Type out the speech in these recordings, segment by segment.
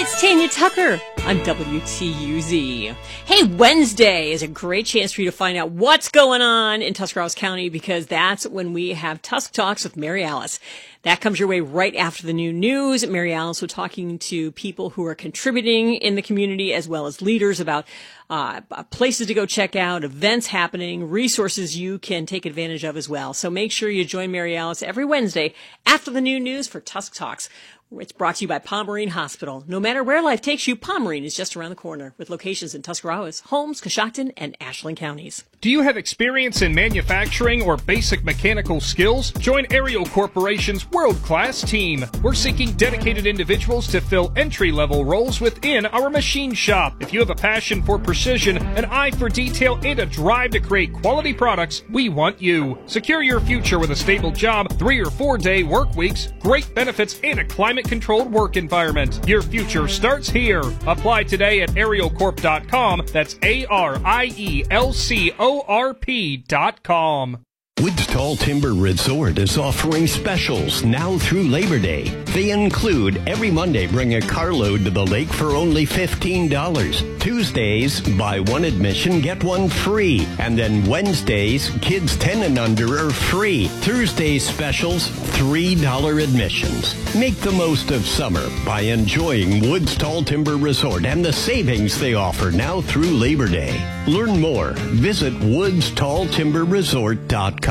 It's Tanya Tucker on WTUZ. Hey, Wednesday is a great chance for you to find out what's going on in Tuscarawas County, because that's when we have Tusk Talks with Mary Alice. That comes your way right after the new news. Mary Alice will talking to people who are contributing in the community, as well as leaders, about places to go check out, events happening, resources you can take advantage of as well. So make sure you join Mary Alice every Wednesday after the new news for Tusk Talks. It's brought to you by Pomerene Hospital. No matter where life takes you, Pomerene is just around the corner, with locations in Tuscarawas, Holmes, Coshocton, and Ashland counties. Do you have experience in manufacturing or basic mechanical skills? Join Ariel Corporation's world-class team. We're seeking dedicated individuals to fill entry-level roles within our machine shop. If you have a passion for precision, an eye for detail, and a drive to create quality products, we want you. Secure your future with a stable job, 3 or 4 day work weeks, great benefits, and a climate-controlled work environment. Your future starts here. Apply today at arielcorp.com. That's ARIELCORP.com. Woods Tall Timber Resort is offering specials now through Labor Day. They include every Monday bring a carload to the lake for only $15. Tuesdays, buy one admission, get one free. And then Wednesdays, kids 10 and under are free. Thursday specials, $3 admissions. Make the most of summer by enjoying Woods Tall Timber Resort and the savings they offer now through Labor Day. Learn more. Visit woodstalltimberresort.com.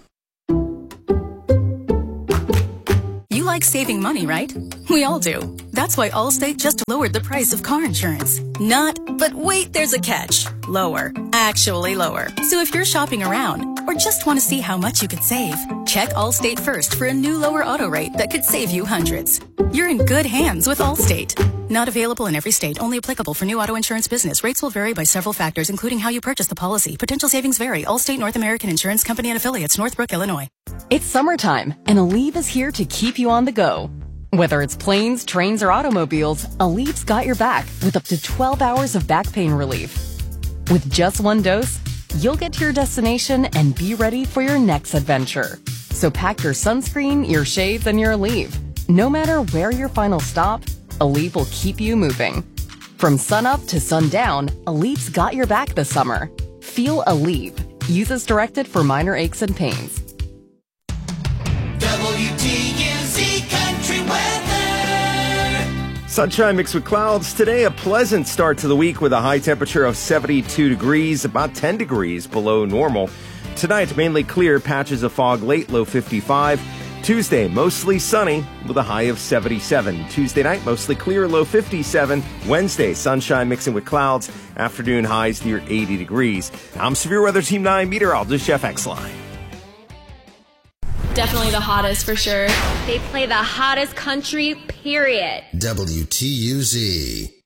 You like saving money, right? We all do. That's why Allstate just lowered the price of car insurance. Not, but wait, there's a catch. Lower. Actually lower. So if you're shopping around or just want to see how much you could save, check Allstate first for a new lower auto rate that could save you hundreds. You're in good hands with Allstate. Not available in every state. Only applicable for new auto insurance business. Rates will vary by several factors, including how you purchase the policy. Potential savings vary. Allstate North American Insurance Company and affiliates, Northbrook, Illinois. It's summertime, and Aleve is here to keep you on the go. Whether it's planes, trains, or automobiles, Aleve's got your back with up to 12 hours of back pain relief. With just one dose, you'll get to your destination and be ready for your next adventure. So pack your sunscreen, your shades, and your Aleve. No matter where your final stop, Aleve will keep you moving. From sunup to sundown, Aleve's got your back this summer. Feel Aleve. Use as directed for minor aches and pains. WTUZ Country Weather. Sunshine mixed with clouds. Today, a pleasant start to the week with a high temperature of 72 degrees, about 10 degrees below normal. Tonight, mainly clear, patches of fog late, low 55. Tuesday, mostly sunny with a high of 77. Tuesday night, mostly clear, low 57. Wednesday, sunshine mixing with clouds. Afternoon highs near 80 degrees. I'm Severe Weather Team 9 meteorologist Jeff Exline. Definitely the hottest for sure. They play the hottest country, period. WTUZ.